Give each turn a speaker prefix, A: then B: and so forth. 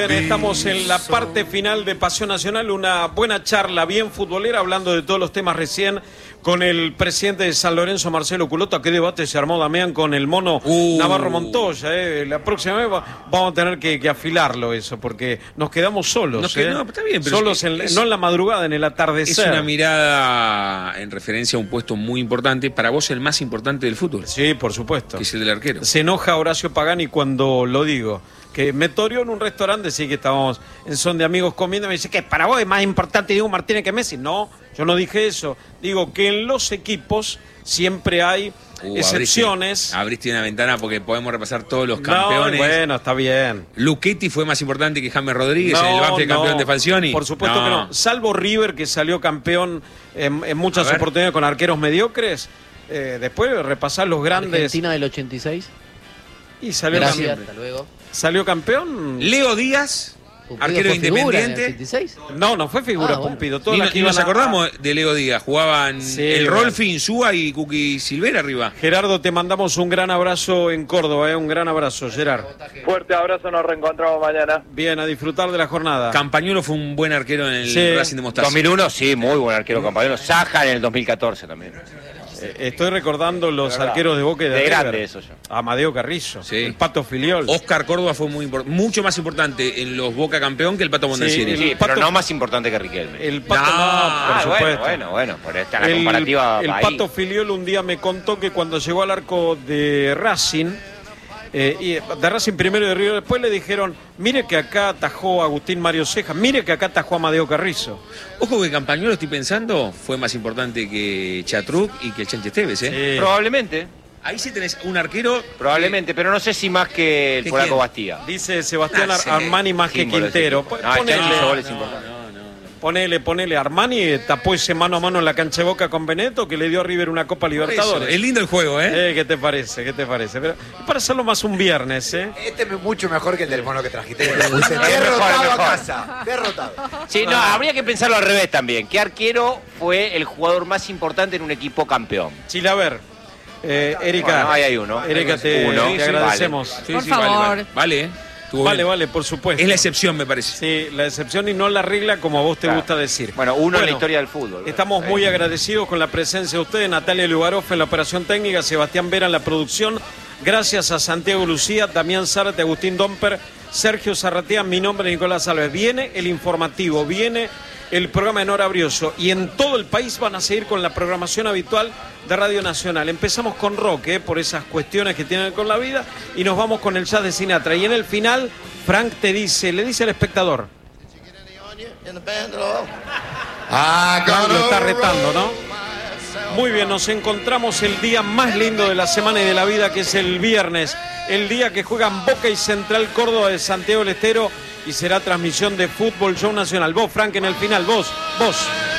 A: Estamos en la parte final de Pasión Nacional, una buena charla bien futbolera, hablando de todos los temas recién con el presidente de San Lorenzo, Marcelo Culota. ¿Qué debate se armó, Damián, con el mono Navarro Montoya? La próxima vez vamos a tener que afilarlo eso, porque nos quedamos solos.
B: No, está bien, pero
A: solos, no en la madrugada, en el atardecer.
B: Es una mirada en referencia a un puesto muy importante, para vos el más importante del fútbol.
A: Sí, por supuesto.
B: Que es el del arquero.
A: Se enoja Horacio Pagani cuando lo digo. Que me toreó en un restaurante, sí, que estábamos en son de amigos comiendo, me dice que para vos es más importante Diego Martínez que Messi. No, yo no dije eso. Digo que en los equipos siempre hay excepciones.
B: Abriste una ventana porque podemos repasar todos los campeones.
A: No, bueno, está bien.
B: Luchetti fue más importante que James Rodríguez en el Banfield campeón de Falcioni.
A: Por supuesto que no. Salvo River, que salió campeón en muchas oportunidades con arqueros mediocres. Después repasar los grandes.
C: Argentina del 86.
A: Y salió
C: campeón. Hasta luego.
A: ¿Salió campeón?
B: Leo Díaz, arquero Independiente.
A: No fue figura, Pumpido.
B: Bueno. Nos acordamos de Leo Díaz. Jugaban el Rolfi, Insúa y Cookie Silvera arriba.
A: Gerardo, te mandamos un gran abrazo en Córdoba. Un gran abrazo, Gerard.
D: Fuerte abrazo, nos reencontramos mañana.
A: Bien, a disfrutar de la jornada.
B: Campañuelo fue un buen arquero en el Racing de Mostaza.
E: 2001, sí, muy buen arquero Campañuelo. Saja en el 2014 también.
A: Estoy recordando los arqueros de Boca y de
E: grande eso yo.
A: Amadeo Carrizo, el Pato Filiol.
B: Oscar Córdoba fue mucho más importante en los Boca campeón que el Pato Mondancieri.
E: Sí, pero no más importante que Riquelme.
A: El Pato por supuesto.
E: Bueno, por esta la comparativa.
A: El Pato Filiol un día me contó que cuando llegó al arco de Racing, y de Racing primero y de Río después, le dijeron: mire que acá atajó Agustín Mario Ceja, mire que acá atajó Amadeo Carrizo.
B: Ojo que Campañuelo, estoy pensando, fue más importante que Chatruc y que el Chanche Esteves,
E: Sí. Probablemente.
B: Ahí sí tenés un arquero.
E: Probablemente, pero no sé si más que el polaco Bastía.
A: Dice Sebastián Armani más que Quintero. Ponele, Armani tapó ese mano a mano en la cancha de Boca con Benetto, que le dio a River una Copa Libertadores.
B: Es lindo el juego, ¿eh?
A: ¿Qué te parece? Pero para hacerlo más un viernes,
F: Este es mucho mejor que el del mono que trajiste. Derrotado a casa. Derrotado.
E: Sí, no, habría que pensarlo al revés también. ¿Qué arquero fue el jugador más importante en un equipo campeón?
A: Chile, a ver. Erika.
E: Bueno, ahí hay uno.
A: Erika, te agradecemos.
B: Vale. Por favor. Vale.
A: Vale, por supuesto.
B: Es la excepción, me parece.
A: Sí, la excepción y no la regla, como a vos te gusta decir.
E: Bueno, en la historia del fútbol.
A: Estamos muy agradecidos con la presencia de ustedes, Natalia Lugaroff en la operación técnica, Sebastián Vera en la producción. Gracias a Santiago Lucía, Damián Zárate, Agustín Domper, Sergio Zarratea. Mi nombre es Nicolás Alves. Viene el informativo, viene el programa en hora Brioso, y en todo el país van a seguir con la programación habitual de Radio Nacional. Empezamos con rock, por esas cuestiones que tienen con la vida, y nos vamos con el jazz de Sinatra. Y en el final, Frank le dice al espectador. Frank lo está retando, ¿no? Muy bien, nos encontramos el día más lindo de la semana y de la vida, que es el viernes, el día que juegan Boca y Central Córdoba de Santiago del Estero, y será transmisión de Fútbol Show Nacional. Vos, Frank, en el final, vos.